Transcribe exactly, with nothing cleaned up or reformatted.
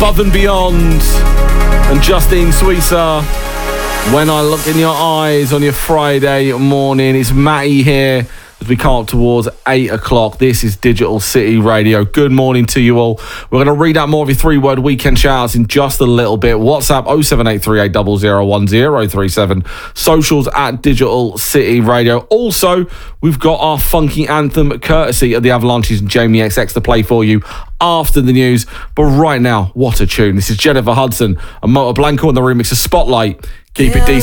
Above and Beyond and Justine Suissa. When I Look in Your Eyes on your Friday morning. It's Matty here as we come up towards eight o'clock. This is Digital City Radio. Good morning to you all. We're going to read out more of your three-word weekend shout-outs in just a little bit. WhatsApp oh seven eight three eight zero zero one zero three seven. Socials at Digital City Radio. Also, we've got our funky anthem courtesy of the Avalanches and Jamie X X to play for you after the news. But right now, what a tune. This is Jennifer Hudson and Motor Blanco on the remix of Spotlight. Keep it decent.